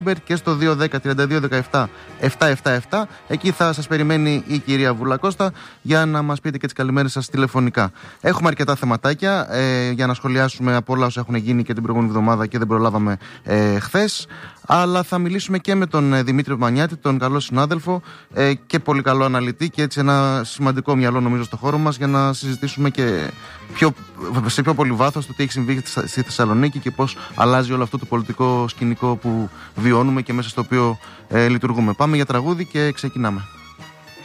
και στο 210-3217-777. Εκεί θα σας περιμένει η κυρία Βουλακώστα για να μας πείτε και τις καλημέρες σας τηλεφωνικά. Έχουμε αρκετά θεματάκια για να σχολιάσουμε από όλα όσα έχουν γίνει και την προηγούμενη εβδομάδα και δεν προλάβαμε χθες. Αλλά θα μιλήσουμε και με τον Δημήτρη Μανιάτη, τον καλό συνάδελφο και πολύ καλό αναλυτή και έτσι ένα σημαντικό μυαλό νομίζω στο χώρο μας, για να συζητήσουμε και σε πιο πολύ βάθος το τι έχει συμβεί στη Θεσσαλονίκη και πώς αλλάζει όλο αυτό το πολιτικό σκηνικό που βιώνουμε και μέσα στο οποίο λειτουργούμε. Πάμε για τραγούδι και ξεκινάμε.